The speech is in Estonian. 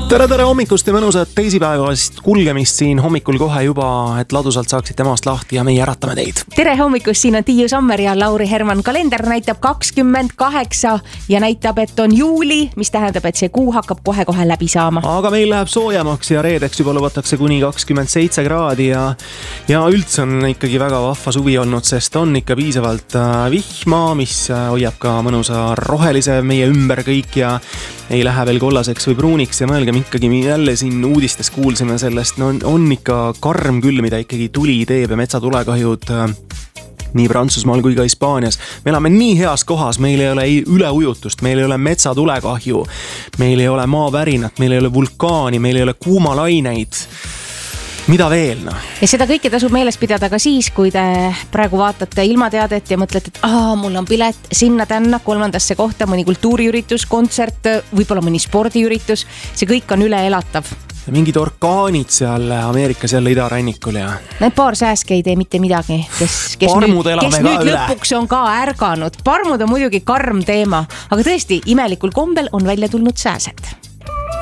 tere hommikust ja mõnusat teisipäevast kulgemist siin hommikul kohe juba, et ladusalt saaksite maast lahti ja meie äratame teid. Tere hommikust, siin on Tiiu Sommer ja Lauri Herman. Kalender näitab 28 ja näitab, et on juuli, mis tähendab, et see kuu hakkab kohe-kohe läbi saama. Aga meil läheb soojamaks ja reedeks juba lubatakse kuni 27 kraadi ja üldse on ikkagi väga vahva suvi olnud, sest on ikka piisavalt vihma, mis hoiab ka mõnusa rohelise meie ümber kõik ja ei lähe veel kollaseks või pruuniks ja mõelgem ikkagi jälle siin uudistes kuulsime sellest, no on ikka karm küll, mida ikkagi tuli teeb ja metsatulekahjud nii Prantsusmaal kui ka Hispaanias. Me elame nii heas kohas, meil ei ole üleujutust, meil ei ole metsatulekahju, meil ei ole maavärinat, meil ei ole vulkaani, meil ei ole kuumalaineid. Mida veel? No? Ja seda kõike tasub meeles pidada ka siis, kui te praegu vaatate ilmateadet ja mõtlete, et mul on pilet sinna tänna 3. kohta, mõni kultuuriüritus, kontsert, võib-olla mõni spordiüritus. See kõik on üle elatav. Ja mingid orkaanid seal Ameerikas jälle idarannikul ja... Need paar sääske ei tee mitte midagi, kes nüüd lõpuks on ka ärganud. Parmud on muidugi karm teema, aga tõesti imelikul kombel on välja tulnud sääsed.